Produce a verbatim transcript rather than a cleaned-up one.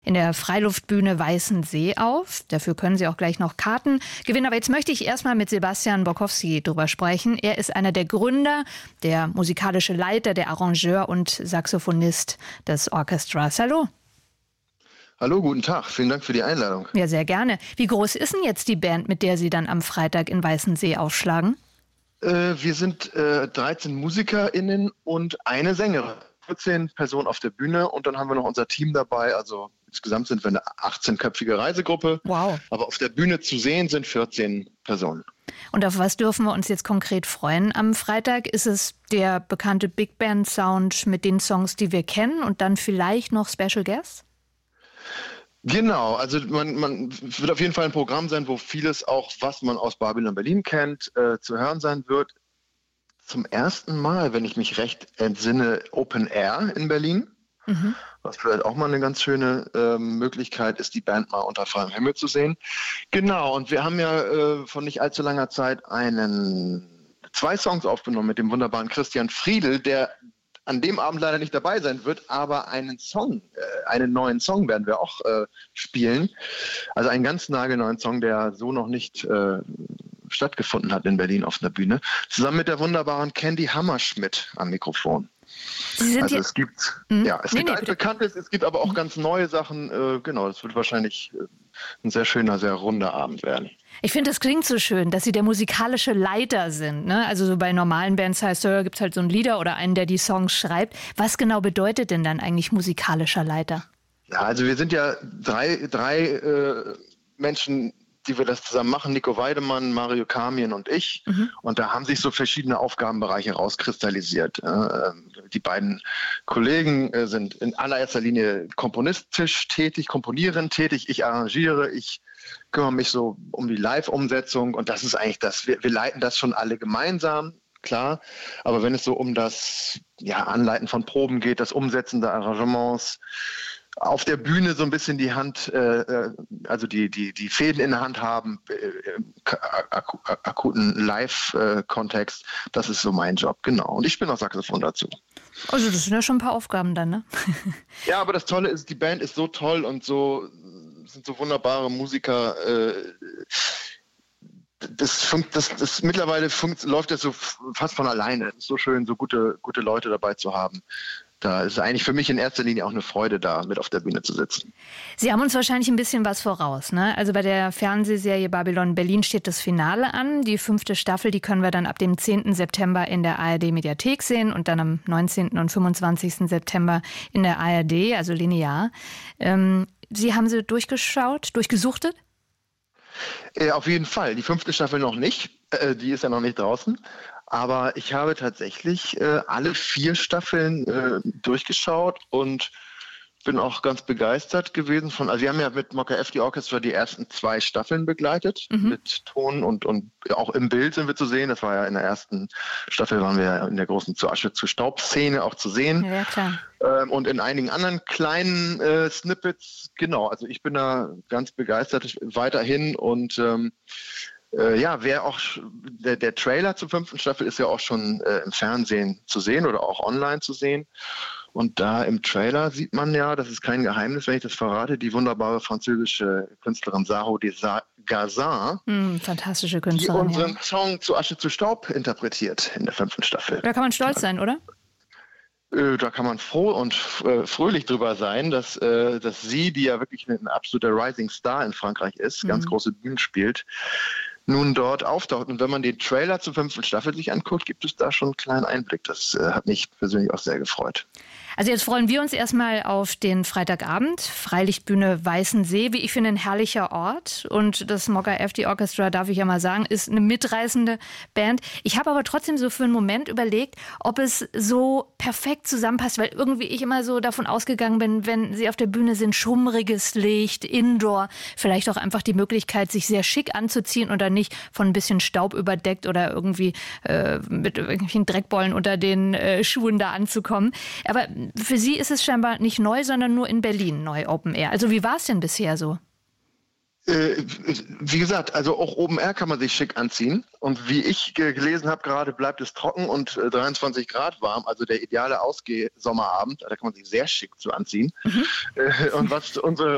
in der Freiluftbühne Weißensee auf. Dafür können Sie auch gleich noch Karten gewinnen. Aber jetzt möchte ich erstmal mit Sebastian Borkowski drüber sprechen. Er ist einer der Gründer, der musikalische Leiter, der Arrangeur und Saxophonist des Orchestras. Hallo. Hallo, guten Tag. Vielen Dank für die Einladung. Ja, sehr gerne. Wie groß ist denn jetzt die Band, mit der Sie dann am Freitag in Weißensee aufschlagen? Äh, wir sind äh, dreizehn MusikerInnen und eine Sängerin. vierzehn Personen auf der Bühne und dann haben wir noch unser Team dabei. Also insgesamt sind wir eine achtzehnköpfige Reisegruppe. Wow. Aber auf der Bühne zu sehen sind vierzehn Personen. Und auf was dürfen wir uns jetzt konkret freuen am Freitag? Ist es der bekannte Big Band Sound mit den Songs, die wir kennen und dann vielleicht noch Special Guests? Genau, also man, man wird auf jeden Fall ein Programm sein, wo vieles auch, was man aus Babylon Berlin kennt, äh, zu hören sein wird. Zum ersten Mal, wenn ich mich recht entsinne, Open Air in Berlin. Mhm. Was vielleicht auch mal eine ganz schöne äh, Möglichkeit ist, die Band mal unter freiem Himmel zu sehen. Genau, und wir haben ja äh, von nicht allzu langer Zeit einen zwei Songs aufgenommen mit dem wunderbaren Christian Friedl, der an dem Abend leider nicht dabei sein wird, aber einen Song, äh, einen neuen Song werden wir auch äh, spielen. Also einen ganz nagelneuen Song, der so noch nicht äh, stattgefunden hat in Berlin auf einer Bühne. Zusammen mit der wunderbaren Candy Hammerschmidt am Mikrofon. Sie sind also es gibt, hm? ja, es nee, gibt nee, altbekanntes, es gibt aber auch ganz neue Sachen. Äh, genau, das wird wahrscheinlich äh, ein sehr schöner, sehr runder Abend werden. Ich finde, das klingt so schön, dass Sie der musikalische Leiter sind. Ne? Also so bei normalen Bands heißt es, gibt es halt so einen Leader oder einen, der die Songs schreibt. Was genau bedeutet denn dann eigentlich musikalischer Leiter? Ja, also wir sind ja drei, drei äh, Menschen, die wir das zusammen machen, Nico Weidemann, Mario Kamien und ich. Mhm. Und da haben sich so verschiedene Aufgabenbereiche rauskristallisiert. Äh, die beiden Kollegen äh, sind in allererster Linie komponistisch tätig, komponieren tätig. Ich arrangiere, ich kümmere mich so um die Live-Umsetzung. Und das ist eigentlich das, wir, wir leiten das schon alle gemeinsam, klar. Aber wenn es so um das ja, Anleiten von Proben geht, das Umsetzen der Arrangements, auf der Bühne so ein bisschen die Hand, äh, also die, die, die Fäden in der Hand haben, äh, im ak- akuten Live-Kontext, das ist so mein Job, genau. Und ich spiele noch Saxophon dazu. Also das sind ja schon ein paar Aufgaben dann, ne? Ja, aber das Tolle ist, die Band ist so toll und so sind so wunderbare Musiker. Äh, das, funkt, das, das mittlerweile funkt, läuft das so fast von alleine. Es ist so schön, so gute, gute Leute dabei zu haben. Da ist eigentlich für mich in erster Linie auch eine Freude, da mit auf der Bühne zu sitzen. Sie haben uns wahrscheinlich ein bisschen was voraus, ne? Also bei der Fernsehserie Babylon Berlin steht das Finale an. Die fünfte Staffel, die können wir dann ab dem zehnten September in der A R D-Mediathek sehen und dann am neunzehnten und fünfundzwanzigsten September in der A R D, also linear. Ähm, Sie haben sie durchgeschaut, durchgesuchtet? Äh, auf jeden Fall. Die fünfte Staffel noch nicht. Äh, die ist ja noch nicht draußen. Aber ich habe tatsächlich äh, alle vier Staffeln äh, durchgeschaut und bin auch ganz begeistert gewesen von, also wir haben ja mit Mokka F D Orchestra die ersten zwei Staffeln begleitet, mhm. mit Ton und, und auch im Bild sind wir zu sehen. Das war ja in der ersten Staffel, waren wir ja in der großen Zu Asche zu Staub-Szene auch zu sehen. Ja, klar. Ähm, und in einigen anderen kleinen äh, Snippets, genau, also ich bin da ganz begeistert weiterhin und ähm, Äh, ja, wer auch der, der Trailer zur fünften Staffel ist ja auch schon äh, im Fernsehen zu sehen oder auch online zu sehen. Und da im Trailer sieht man ja, das ist kein Geheimnis, wenn ich das verrate, die wunderbare französische Künstlerin Saho Gazin, mm, fantastische Künstlerin, die unseren ja. Song Zu Asche zu Staub interpretiert in der fünften Staffel. Da kann man stolz sein, oder? Da kann man froh und äh, fröhlich drüber sein, dass, äh, dass sie, die ja wirklich ein absoluter Rising Star in Frankreich ist, mhm. ganz große Bühnen spielt, nun dort auftaucht. Und wenn man den Trailer zur fünften Staffel sich anguckt, gibt es da schon einen kleinen Einblick. Das äh, hat mich persönlich auch sehr gefreut. Also jetzt freuen wir uns erstmal auf den Freitagabend. Freilichtbühne Weißensee, wie ich finde, ein herrlicher Ort. Und das Mokka F D Orchestra, darf ich ja mal sagen, ist eine mitreißende Band. Ich habe aber trotzdem so für einen Moment überlegt, ob es so perfekt zusammenpasst, weil irgendwie ich immer so davon ausgegangen bin, wenn sie auf der Bühne sind, schummriges Licht, Indoor, vielleicht auch einfach die Möglichkeit, sich sehr schick anzuziehen und dann nicht von ein bisschen Staub überdeckt oder irgendwie äh, mit irgendwelchen Dreckbollen unter den äh, Schuhen da anzukommen. Aber für Sie ist es scheinbar nicht neu, sondern nur in Berlin neu Open Air. Also wie war es denn bisher so? Äh, wie gesagt, also auch Open Air kann man sich schick anziehen. Und wie ich gelesen habe, gerade bleibt es trocken und äh, dreiundzwanzig Grad warm. Also der ideale Ausgeh-Sommerabend, da kann man sich sehr schick zu anziehen. Mhm. Äh, und was unsere